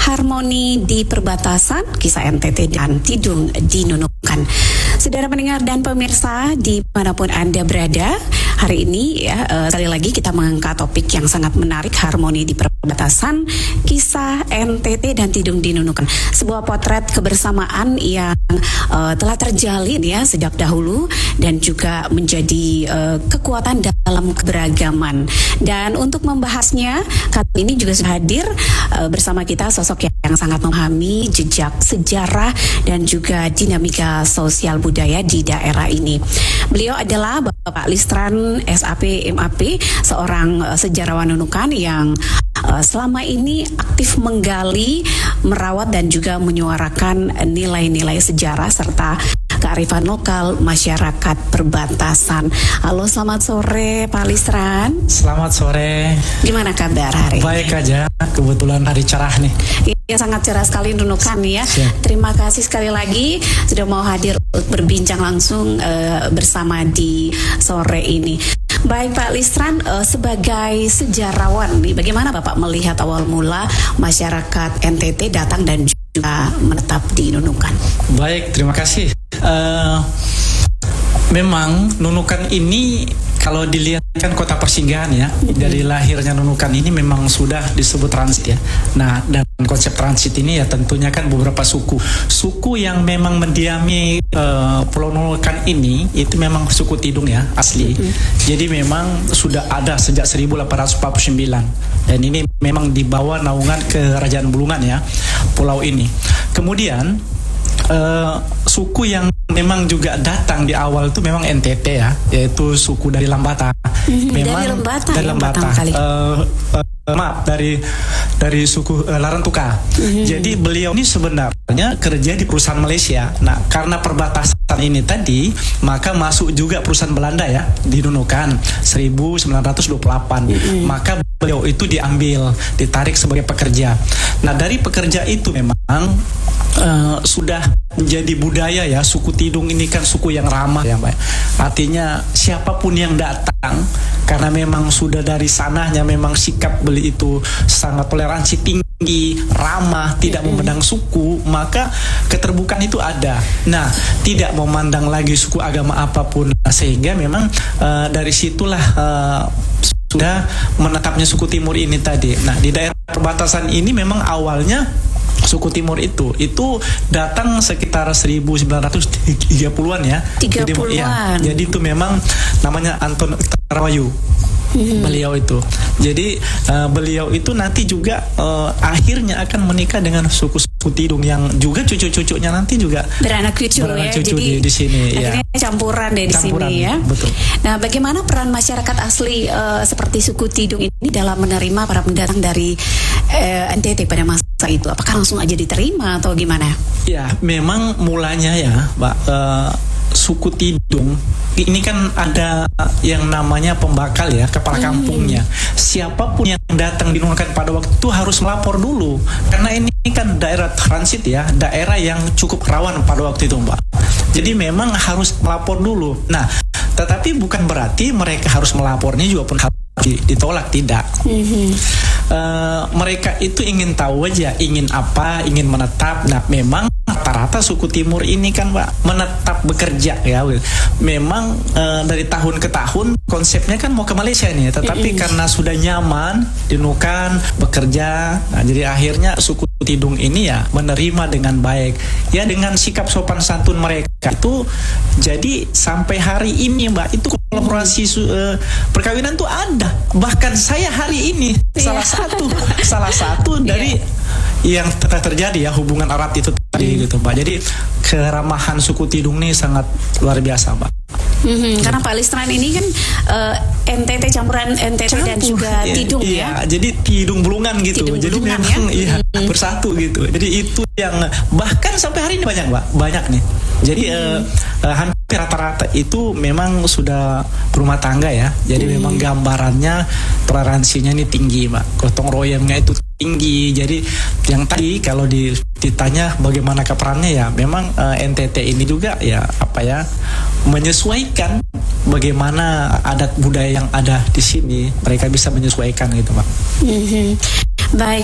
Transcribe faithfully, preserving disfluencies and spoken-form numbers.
harmoni di perbatasan, kisah N T T dan Tidung di Nunukan. Saudara pendengar dan pemirsa dimanapun Anda berada, hari ini ya uh, sekali lagi kita mengangkat topik yang sangat menarik, harmoni di perbatasan, kisah N T T dan Tidung di Nunukan. Sebuah potret kebersamaan yang uh, telah terjalin ya sejak dahulu dan juga menjadi uh, kekuatan dalam keberagaman. Dan untuk membahasnya kali ini juga sudah hadir uh, bersama kita sosok yang, yang sangat memahami jejak sejarah dan juga dinamika sosial budaya di daerah ini. Beliau adalah Bapak Listran S A P M A P, seorang uh, sejarawan Nunukan yang uh, selama ini aktif menggali, merawat dan juga menyuarakan nilai-nilai sejarah serta kearifan lokal masyarakat perbatasan. Halo, selamat sore Pak Listran. Selamat sore. Gimana kabar hari Baik ini? Baik aja, kebetulan hari cerah nih. Iya, sangat cerah sekali Nunukan ya. Siap. Terima kasih sekali lagi sudah mau hadir berbincang langsung uh, bersama di sore ini. Baik Pak Listran, uh, sebagai sejarawan nih, bagaimana Bapak melihat awal mula masyarakat N T T datang dan juga menetap di Nunukan? Baik, terima kasih. Uh, memang Nunukan ini kalau dilihat kan kota persinggahan ya, mm-hmm. dari lahirnya Nunukan ini memang sudah disebut transit ya. Nah, dan konsep transit ini ya tentunya kan beberapa suku. Suku yang memang mendiami uh, Pulau Nunukan ini itu memang suku Tidung ya, asli. Mm-hmm. Jadi memang sudah ada sejak seribu delapan ratus empat puluh sembilan. Dan ini memang di bawah naungan Kerajaan Bulungan ya, pulau ini. Kemudian Uh, suku yang memang juga datang di awal itu memang N T T ya, yaitu suku dari Lambata. Mm-hmm, memang dari Lambata, dari Lambata. Uh, uh, maaf dari dari suku uh, Larantuka. Mm-hmm. Jadi beliau ini sebenarnya kerja di perusahaan Malaysia. Nah, karena perbatasan ini tadi, maka masuk juga perusahaan Belanda ya di Nunukan seribu sembilan ratus dua puluh delapan. Mm-hmm. Maka beliau itu diambil, ditarik sebagai pekerja. Nah, dari pekerja itu memang uh, sudah menjadi budaya ya, suku Tidung ini kan suku yang ramah ya Mbak. Artinya siapapun yang datang, karena memang sudah dari sananya memang sikap beli itu sangat toleransi tinggi, ramah, tidak memandang suku, maka keterbukaan itu ada. Nah, tidak memandang lagi suku agama apapun, sehingga memang uh, dari situlah uh, sudah menetapnya suku Timur ini tadi. Nah, di daerah perbatasan ini memang awalnya suku Timur itu itu datang sekitar seribu sembilan ratus tiga puluhan ya. tiga puluhan. Jadi, ya, jadi itu memang namanya Anton Tarawayu. Hmm. Beliau itu. Jadi uh, beliau itu nanti juga uh, akhirnya akan menikah dengan suku-suku Tidung yang juga cucu-cucunya nanti juga beranak cucu beranak ya. Cucu Jadi di, di sini akhirnya ya. campuran deh di campuran, sini ya. Betul. Nah, bagaimana peran masyarakat asli uh, seperti suku Tidung ini dalam menerima para pendatang dari uh, N T T pada masa itu? Apakah langsung aja diterima atau gimana? Ya, memang mulanya ya, Mbak, uh, suku Tidung ini kan ada yang namanya pembakal ya, kepala kampungnya. Hmm. Siapapun yang datang di Nunukan pada waktu itu harus melapor dulu, karena ini kan daerah transit ya, daerah yang cukup rawan pada waktu itu Mbak. Jadi memang harus melapor dulu. Nah, tetapi bukan berarti mereka harus melapornya juga pun harus ditolak, tidak. Mm-hmm. Uh, mereka itu ingin tahu aja, ingin apa, ingin menetap. Nah, memang rata-rata suku Timur ini kan Pak menetap bekerja ya. Memang uh, dari tahun ke tahun konsepnya kan mau ke Malaysia nih, tetapi mm-hmm. karena sudah nyaman di Nunukan bekerja, nah jadi akhirnya suku Tidung ini ya menerima dengan baik ya, dengan sikap sopan santun mereka itu. Jadi sampai hari ini Mbak itu kolaborasi uh, perkawinan tuh ada. Bahkan saya hari ini yeah. salah satu salah satu dari yeah. yang ter- terjadi ya hubungan erat itu tadi mm. gitu Mbak. Jadi keramahan suku Tidung ini sangat luar biasa Mbak. Mm-hmm, karena Pak Listran ini kan uh, N T T campuran N T T Campur, dan juga iya, Tidung iya, ya. Jadi Tidung Bulungan gitu. Tidung jadi Bulungan, memang ya? iya mm-hmm. bersatu gitu. Jadi itu yang bahkan sampai hari ini banyak Mbak, banyak nih. Jadi mm-hmm. uh, uh, hampir rata-rata itu memang sudah berumah tangga ya. Jadi mm-hmm. memang gambarannya toleransinya ini tinggi Mbak. Gotong royongnya itu tinggi. Jadi yang tadi kalau di, ditanya bagaimana perannya ya, memang uh, N T T ini juga ya apa ya menyesuaikan bagaimana adat budaya yang ada di sini, mereka bisa menyesuaikan gitu Pak. Mm-hmm. Baik.